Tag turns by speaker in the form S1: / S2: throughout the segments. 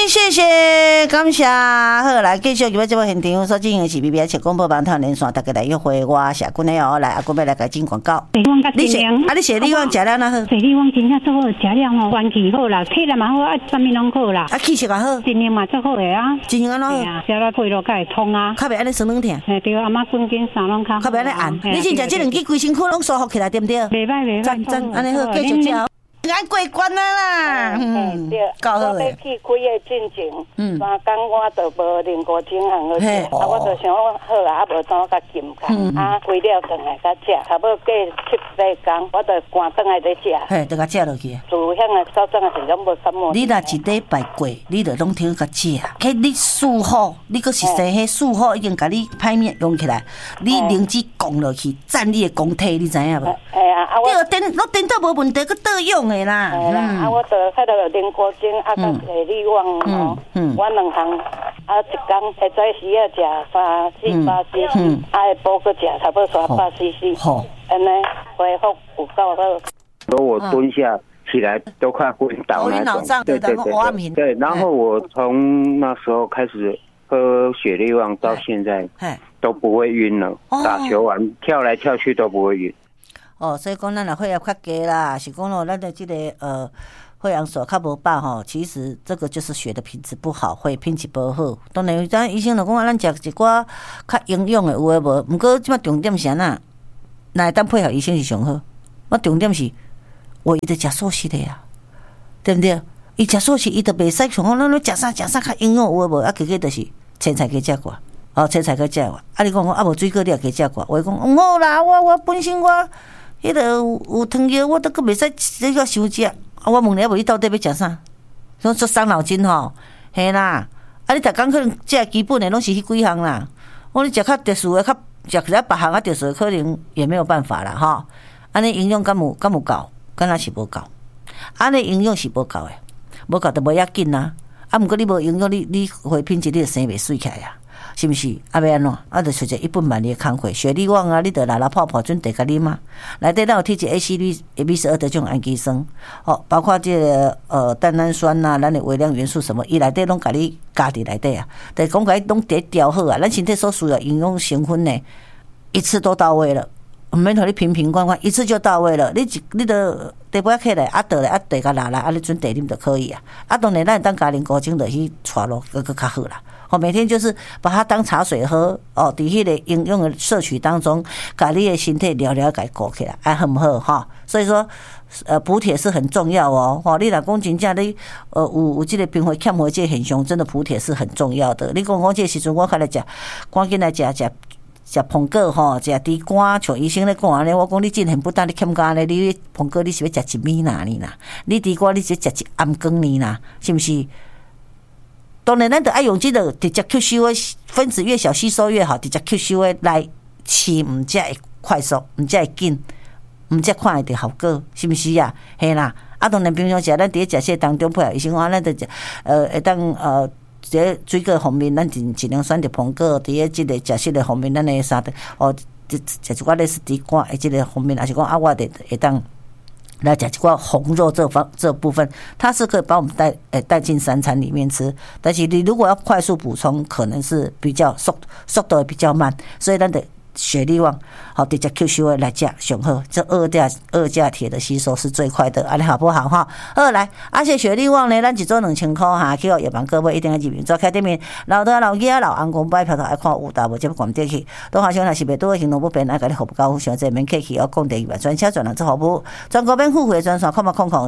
S1: 谢谢，感谢。好，来继续今日节目现场所进行的是 BBS 广播网台连线，大家来约会我社君的哦，来阿君要来甲进广告。你写你往食了哪好？
S2: 你往真正做好，食了吼，元气好啦，体力嘛好，啥物拢好啦。
S1: 气色嘛好，
S2: 心情嘛做好的啊。
S1: 真安怎好？
S2: 食了肺络会通啊。
S1: 较袂安尼酸软疼。
S2: 对，阿妈滚筋啥拢较。
S1: 较袂安尼按。你真食这两支规身躯拢舒服起来，对不对？
S2: 袂歹。
S1: 赞，安尼好，继续食。俺过关啦，
S3: 对，
S1: 够好诶。
S3: 我要去开个进前，3工我就无啉过正行好食，我就想好啊，无怎我甲禁开，开了转来甲食，差不多过7、8工，我就赶转来咧食。
S1: 嘿，就甲食落去。
S3: 自向诶早餐诶时拢无感冒。
S1: 你若一礼拜过，你就拢听甲食。迄你4号，你阁是生迄4号已经甲你歹面用起来，你灵芝降落去，占你诶功体，你知影无？
S3: 哎呀，啊我
S1: 颠倒无问题，阁倒用诶啦。
S3: 啊，我就迄落啉果精，啊，甲下利旺吼，我两项，啊，一工会早时啊食3、4、8 cc，啊，下晡搁食差不多300 cc，好，安尼恢复有够好。
S4: 如果我蹲下起来都快昏倒那种，对，对，然后我从那时候开始喝雪利旺到现在，都不会晕了，打球完跳来跳去都不会晕。
S1: 所以讲咱若血压较低啦，是讲咯，咱的这个血氧素较无饱吼，其实这个就是血的品质不好，血品质不好。当然，咱医生就讲咱食一寡较营养的有诶无，毋过即摆重点是安那，哪会当配合医生是上好。我重点是，伊得食素食的呀，对不对？伊食素食，伊就袂使像讲咱食啥较营养有诶无，结果就是青菜加食寡，青菜加食寡。你讲无水果你也加食寡，我讲好啦，我本身我。迄个有汤药，我都阁袂使这个伤食。我问你，无你到底要食啥？说伤脑筋吼，嘿啦。你逐工可能食基本的拢是迄几项啦。我你食较特殊的，食其他别项特殊的，可能也没有办法啦吼。安尼营养敢有够？敢若是无够。安尼营养是无够的，无够就无要紧啦。毋过你无营养，你血品质你就生袂水起来呀。是毋是？要安怎？就找一个1本万利的工课，雪利旺啊，你得拉泡准地甲啉嘛。内底咱有铁质 ACB12这种氨基酸，包括这个蛋氨酸呐，咱的微量元素什么，伊内底拢甲你加伫内底啊。但讲甲伊拢得调好啊，咱身体所需要营养成分呢，一次都到位了，毋免互你瓶罐，一次就到位了。你得地杯起来，倒来地甲拉来，你准地啉就可以啊。当然咱当家啉古精就去带咯，佫较好啦。每天就是把它当茶水喝伫迄个营养的摄取当中，把你的身体了解顾起来，好不好哈？所以说，补铁是很重要哦。你若讲真正你有这个贫血欠血这个现象，真的补铁是很重要的。你讲这个时阵，我开来食，赶紧来食苹果吼，食猪肝，像医生咧讲安尼，我讲你真很不当你欠干咧，你苹果你是要食1米哪呢啦？你猪肝你是食1暗羹呢啦？是不是？当然，咱就爱用这个直接吸收的分子越小，吸收越好。直接吸收的来吃，唔才会快速，唔才会紧，唔才看会到效果，是不是啊？嘿啦，当然平常时咱伫咧食食当中配合医生讲，咱就会当这水果方面，咱尽量选择苹果。伫咧这个食食的方面，咱会啥的食一寡类似猪肝的这个方面，还是讲我得会当。来讲一块红肉这部分，它是可以把我们带进3餐里面吃，但是你如果要快速补充，可能是比较速度比较慢，所以咱得雪利旺直接吸收来食上好，这二价铁的吸收是最快的，安尼好不好哈？好来，且雪利旺呢，咱一组2000块哈，去药房各位一定要入面做开店面，老的老爷老翁公买票头爱看有大无这关点去，东华乡若是袂多行动不便，爱甲你服务高，想这免客气，要讲第2万专车转人做服务，全国免付费专线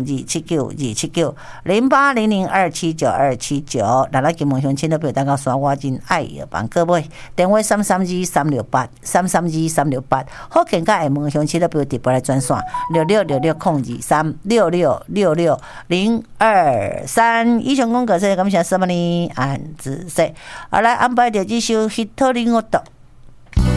S1: ，279279279，咱金门乡亲都不要等到刷我真爱药房各位，电话332-368。好健康的门乡亲都不要直播来转线6666026023。以上讲过，感谢什么呢？安子说，好来安排着这首《希特林我读》。